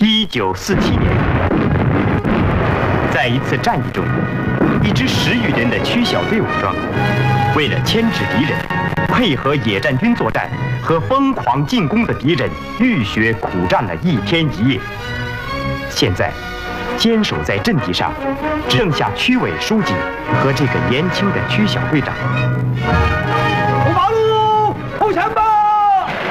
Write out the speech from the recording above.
1947年，在一次战役中，一支10余人的区小队武装，为了牵制敌人，配合野战军作战和疯狂进攻的敌人，浴血苦战了1天1夜。现在，坚守在阵地上，只剩下区委书记和这个年轻的区小队长。 出马路，投降吧！